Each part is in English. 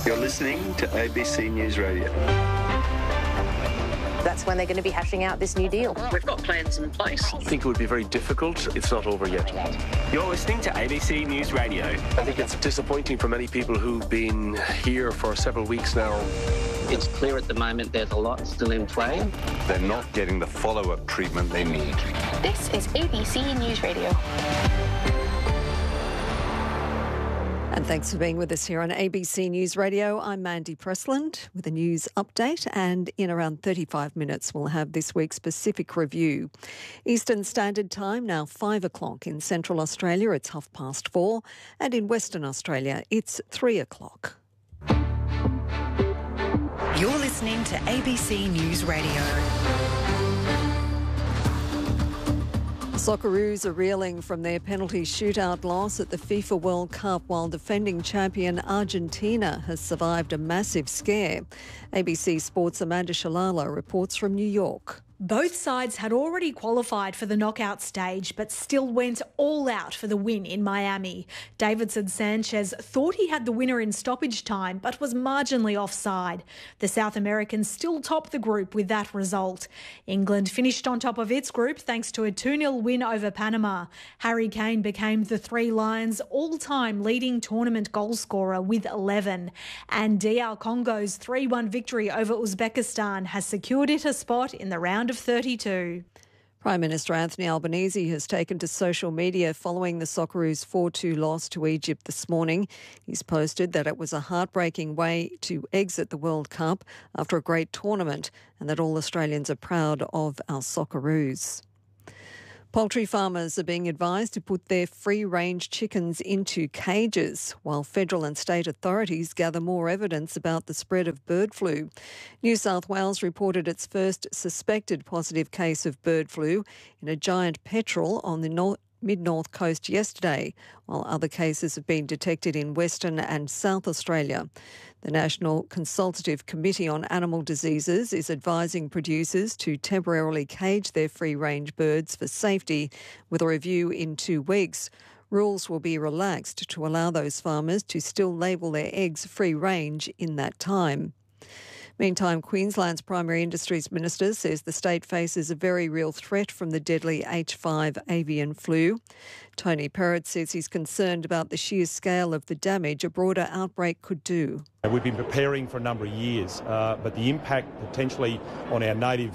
You're listening to ABC News Radio. That's when they're going to be hashing out this new deal. We've got plans in place. I think it would be very difficult. It's not over yet. You're listening to ABC News Radio. I think it's disappointing for many people who've been here for several weeks now. It's clear at the moment there's a lot still in play. They're not getting the follow-up treatment they need. This is ABC News Radio. And thanks for being with us here on ABC News Radio. I'm Mandy Pressland with a news update, and in around 35 minutes we'll have this week's Pacific Review. Eastern Standard Time now 5 o'clock. In Central Australia it's 4:30, and in Western Australia it's 3 o'clock. You're listening to ABC News Radio. Socceroos are reeling from their penalty shootout loss at the FIFA World Cup, while defending champion Argentina has survived a massive scare. ABC Sports' Amanda Shalala reports from New York. Both sides had already qualified for the knockout stage, but still went all out for the win in Miami. Davinson Sanchez thought he had the winner in stoppage time, but was marginally offside. The South Americans still topped the group with that result. England finished on top of its group thanks to a 2-0 win over Panama. Harry Kane became the Three Lions' all-time leading tournament goalscorer with 11. And DR Congo's 3-1 victory over Uzbekistan has secured it a spot in the round of 32. Prime Minister Anthony Albanese has taken to social media following the Socceroos' 4-2 loss to Egypt this morning. He's posted that it was a heartbreaking way to exit the World Cup after a great tournament, and that all Australians are proud of our Socceroos. Poultry farmers are being advised to put their free-range chickens into cages while federal and state authorities gather more evidence about the spread of bird flu. New South Wales reported its first suspected positive case of bird flu in a giant petrel on the mid-north coast yesterday, while other cases have been detected in Western and South Australia. The National Consultative Committee on Animal Diseases is advising producers to temporarily cage their free-range birds for safety, with a review in 2 weeks. Rules will be relaxed to allow those farmers to still label their eggs free-range in that time. Meantime, Queensland's Primary Industries Minister says the state faces a very real threat from the deadly H5 avian flu. Tony Perrott says he's concerned about the sheer scale of the damage a broader outbreak could do. We've been preparing for a number of years, but the impact potentially on our native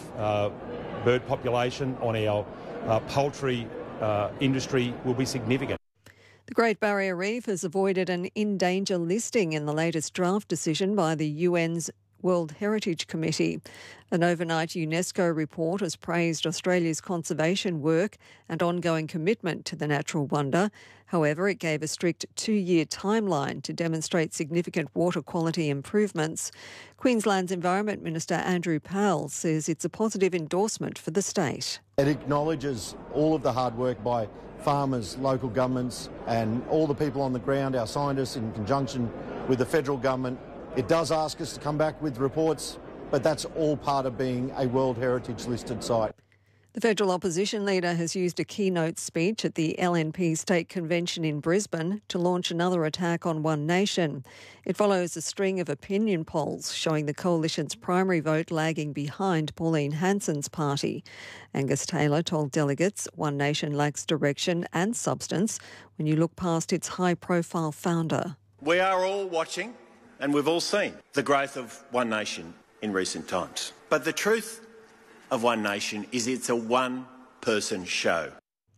bird population, on our poultry industry will be significant. The Great Barrier Reef has avoided an in danger listing in the latest draft decision by the UN's World Heritage Committee. An overnight UNESCO report has praised Australia's conservation work and ongoing commitment to the natural wonder. However, it gave a strict 2-year timeline to demonstrate significant water quality improvements. Queensland's Environment Minister Andrew Powell says it's a positive endorsement for the state. It acknowledges all of the hard work by farmers, local governments and all the people on the ground, our scientists in conjunction with the federal government. It does ask us to come back with reports, but that's all part of being a World Heritage listed site. The federal opposition leader has used a keynote speech at the LNP State Convention in Brisbane to launch another attack on One Nation. It follows a string of opinion polls showing the coalition's primary vote lagging behind Pauline Hanson's party. Angus Taylor told delegates One Nation lacks direction and substance when you look past its high-profile founder. We are all watching, and we've all seen the growth of One Nation in recent times. But the truth of One Nation is it's a one-person show.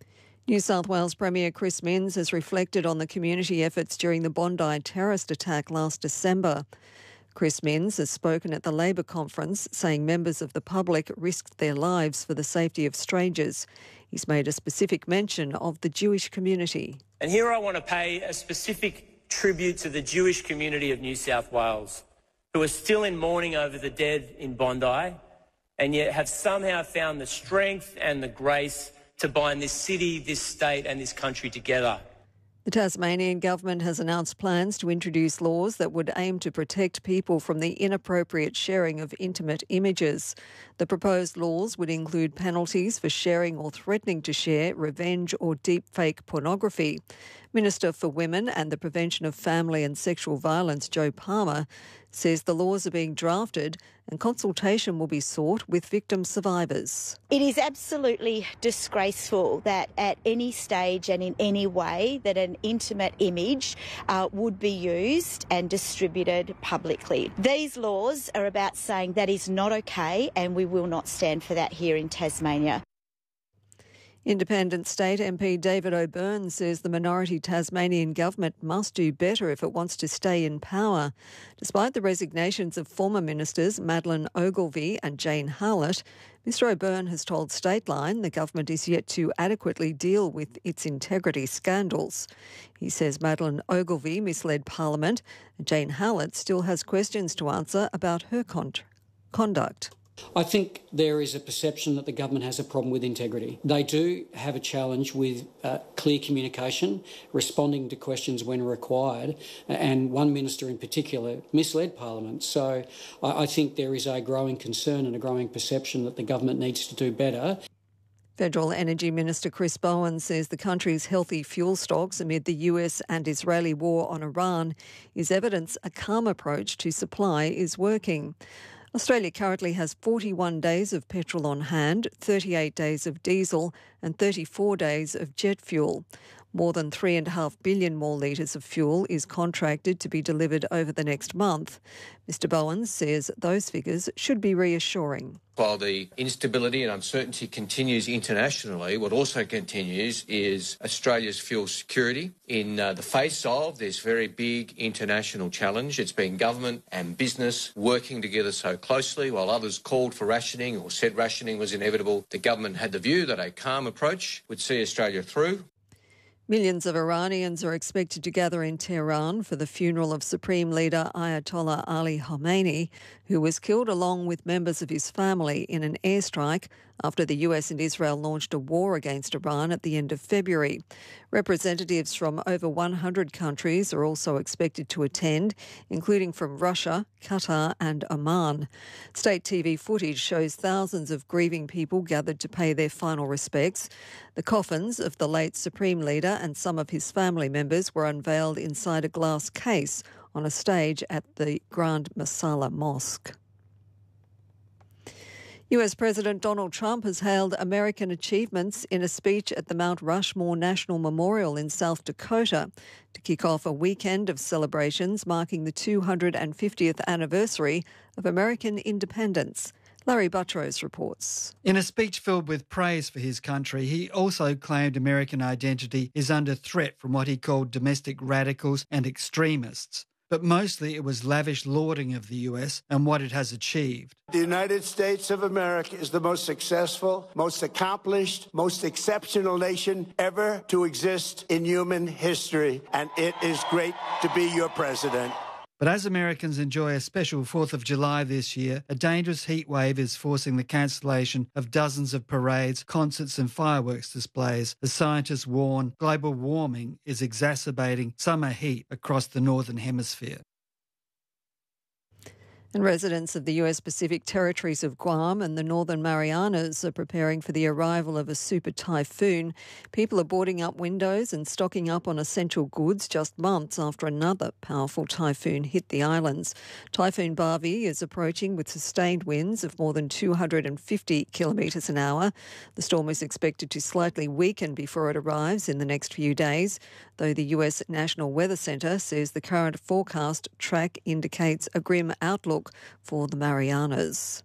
New South Wales Premier Chris Minns has reflected on the community efforts during the Bondi terrorist attack last December. Chris Minns has spoken at the Labor conference, saying members of the public risked their lives for the safety of strangers. He's made a specific mention of the Jewish community. And here I want to pay a specific tribute to the Jewish community of New South Wales, who are still in mourning over the dead in Bondi, and yet have somehow found the strength and the grace to bind this city, this state and this country together. The Tasmanian government has announced plans to introduce laws that would aim to protect people from the inappropriate sharing of intimate images. The proposed laws would include penalties for sharing or threatening to share revenge or deepfake pornography. Minister for Women and the Prevention of Family and Sexual Violence, Jo Palmer, says the laws are being drafted and consultation will be sought with victim survivors. It is absolutely disgraceful that at any stage and in any way that an intimate image would be used and distributed publicly. These laws are about saying that is not okay, and we will not stand for that here in Tasmania. Independent State MP David O'Byrne says the minority Tasmanian government must do better if it wants to stay in power. Despite the resignations of former ministers Madeleine Ogilvie and Jane Howlett, Mr O'Byrne has told Stateline the government is yet to adequately deal with its integrity scandals. He says Madeleine Ogilvie misled Parliament and Jane Howlett still has questions to answer about her conduct. I think there is a perception that the government has a problem with integrity. They do have a challenge with clear communication, responding to questions when required, and one minister in particular misled Parliament. So I think there is a growing concern and a growing perception that the government needs to do better. Federal Energy Minister Chris Bowen says the country's healthy fuel stocks amid the US and Israeli war on Iran is evidence a calm approach to supply is working. Australia currently has 41 days of petrol on hand, 38 days of diesel and 34 days of jet fuel. More than 3.5 billion more litres of fuel is contracted to be delivered over the next month. Mr Bowen says those figures should be reassuring. While the instability and uncertainty continues internationally, what also continues is Australia's fuel security in the face of this very big international challenge. It's been government and business working together so closely. While others called for rationing or said rationing was inevitable, the government had the view that a calm approach would see Australia through. Millions of Iranians are expected to gather in Tehran for the funeral of Supreme Leader Ayatollah Ali Khamenei, who was killed along with members of his family in an airstrike after the US and Israel launched a war against Iran at the end of February. Representatives from over 100 countries are also expected to attend, including from Russia, Qatar and Oman. State TV footage shows thousands of grieving people gathered to pay their final respects. The coffins of the late Supreme Leader and some of his family members were unveiled inside a glass case on a stage at the Grand Masala Mosque. US President Donald Trump has hailed American achievements in a speech at the Mount Rushmore National Memorial in South Dakota to kick off a weekend of celebrations marking the 250th anniversary of American independence. Larry Buttrose reports. In a speech filled with praise for his country, he also claimed American identity is under threat from what he called domestic radicals and extremists. But mostly it was lavish lauding of the US and what it has achieved. The United States of America is the most successful, most accomplished, most exceptional nation ever to exist in human history, and it is great to be your president. But as Americans enjoy a special 4th of July this year, a dangerous heat wave is forcing the cancellation of dozens of parades, concerts and fireworks displays as scientists warn global warming is exacerbating summer heat across the Northern Hemisphere. And residents of the US Pacific territories of Guam and the Northern Marianas are preparing for the arrival of a super typhoon. People are boarding up windows and stocking up on essential goods just months after another powerful typhoon hit the islands. Typhoon Barbie is approaching with sustained winds of more than 250 kilometres an hour. The storm is expected to slightly weaken before it arrives in the next few days, though the US National Weather Centre says the current forecast track indicates a grim outlook for the Marianas.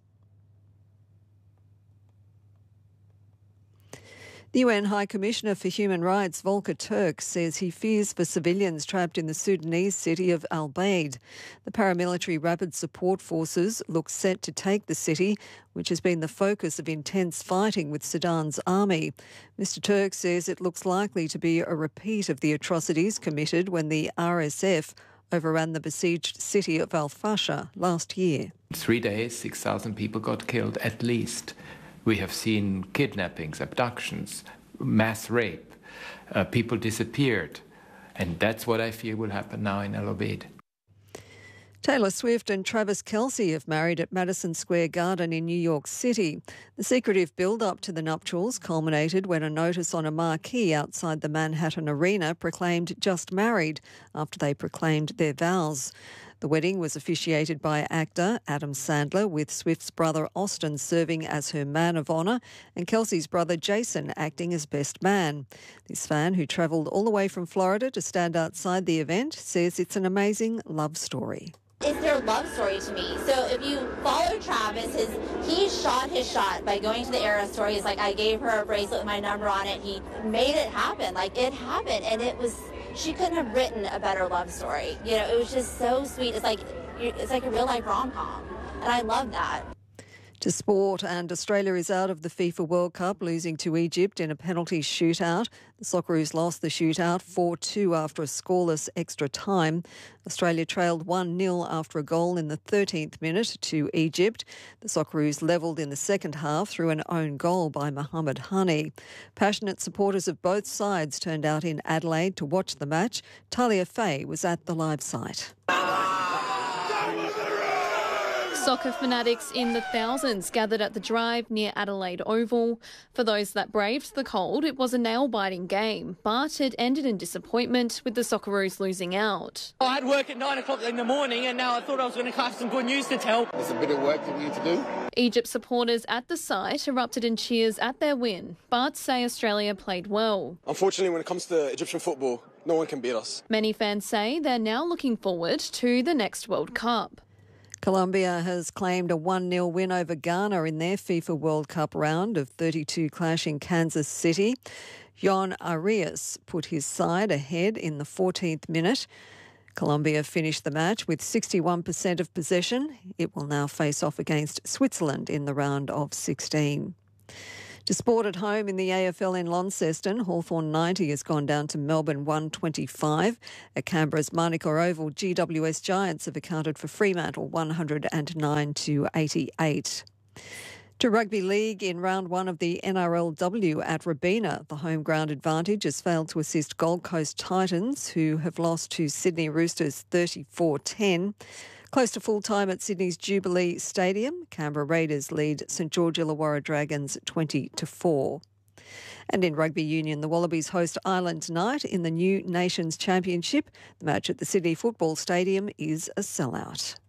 The UN High Commissioner for Human Rights, Volker Turk, says he fears for civilians trapped in the Sudanese city of Al Baid. The paramilitary Rapid Support Forces look set to take the city, which has been the focus of intense fighting with Sudan's army. Mr Turk says it looks likely to be a repeat of the atrocities committed when the RSF overran the besieged city of Al-Fasher last year. 3 days, 6,000 people got killed at least. We have seen kidnappings, abductions, mass rape. People disappeared. And that's what I feel will happen now in El Obeid. Taylor Swift and Travis Kelce have married at Madison Square Garden in New York City. The secretive build-up to the nuptials culminated when a notice on a marquee outside the Manhattan Arena proclaimed just married after they proclaimed their vows. The wedding was officiated by actor Adam Sandler, with Swift's brother Austin serving as her man of honour and Kelce's brother Jason acting as best man. This fan, who travelled all the way from Florida to stand outside the event, says it's an amazing love story. It's their love story to me. So if you follow Travis, he shot his shot by going to the Eras Tour. He's like, I gave her a bracelet with my number on it. He made it happen. Like, it happened. And she couldn't have written a better love story. You know, it was just so sweet. It's like a real life rom-com. And I love that. To sport, and Australia is out of the FIFA World Cup, losing to Egypt in a penalty shootout. The Socceroos lost the shootout 4-2 after a scoreless extra time. Australia trailed 1-0 after a goal in the 13th minute to Egypt. The Socceroos levelled in the second half through an own goal by Mohamed Hani. Passionate supporters of both sides turned out in Adelaide to watch the match. Talia Faye was at the live site. Soccer fanatics in the thousands gathered at the Drive near Adelaide Oval. For those that braved the cold, it was a nail-biting game, but it ended in disappointment with the Socceroos losing out. I had work at 9 o'clock in the morning and now I thought I was going to have some good news to tell. There's a bit of work that we need to do. Egypt supporters at the site erupted in cheers at their win, but say Australia played well. Unfortunately, when it comes to Egyptian football, no one can beat us. Many fans say they're now looking forward to the next World Cup. Colombia has claimed a 1-0 win over Ghana in their FIFA World Cup round of 32 clash in Kansas City. Jon Arias put his side ahead in the 14th minute. Colombia finished the match with 61% of possession. It will now face off against Switzerland in the round of 16. To sport at home in the AFL in Launceston, Hawthorn 90 has gone down to Melbourne 125. At Canberra's Manuka Oval, GWS Giants have accounted for Fremantle 109-88. To rugby league, in round one of the NRLW at Robina, the home ground advantage has failed to assist Gold Coast Titans, who have lost to Sydney Roosters 34-10. Close to full-time at Sydney's Jubilee Stadium, Canberra Raiders lead St George Illawarra Dragons 20-4. And in rugby union, the Wallabies host Island Night in the new Nations Championship. The match at the Sydney Football Stadium is a sellout.